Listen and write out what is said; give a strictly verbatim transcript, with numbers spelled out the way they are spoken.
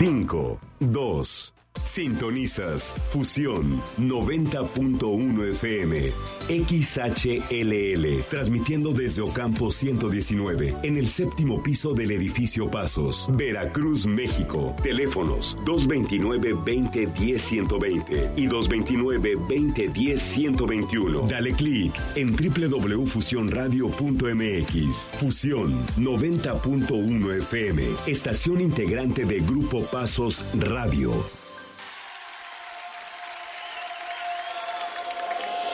cinco, dos. Sintonizas Fusión noventa punto uno F M, X H L L, transmitiendo desde Ocampo ciento diecinueve, en el séptimo piso del edificio Pasos, Veracruz, México. Teléfonos dos veintinueve, veinte, diez, ciento veinte y dos veintinueve, veinte, diez, ciento veintiuno. Dale clic en doble u doble u doble u punto fusión radio punto m x. Fusión noventa punto uno F M, estación integrante de Grupo Pasos Radio.